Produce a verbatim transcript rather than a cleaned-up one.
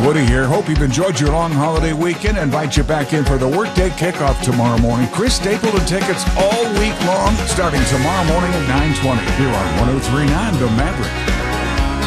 Woody here. Hope you've enjoyed your long holiday weekend. Invite you back in for the workday kickoff tomorrow morning. Chris Stapleton tickets all week long, starting tomorrow morning at nine twenty here on one oh three point nine The Maverick.